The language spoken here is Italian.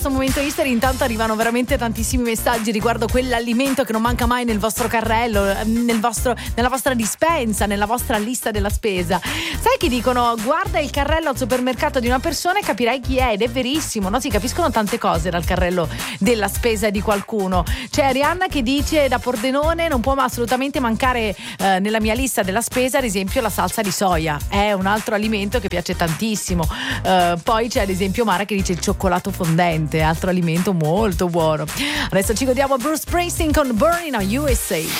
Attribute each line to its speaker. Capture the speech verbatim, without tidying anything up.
Speaker 1: Momento History, intanto arrivano veramente tantissimi messaggi riguardo quell'alimento che non manca mai nel vostro carrello, nel vostro, nella vostra dispensa, nella vostra lista della spesa. Sai che dicono: guarda il carrello al supermercato di una persona e capirai chi è, ed è verissimo, no? Si capiscono tante cose dal carrello della spesa di qualcuno. C'è Arianna che dice: da Pordenone non può assolutamente mancare eh, nella mia lista della spesa, ad esempio, la salsa di soia, è un altro alimento che piace tantissimo. Uh, poi c'è ad esempio Mara che dice il cioccolato fondente, altro alimento molto buono. Adesso ci godiamo Bruce Springsteen con Burning on U S A.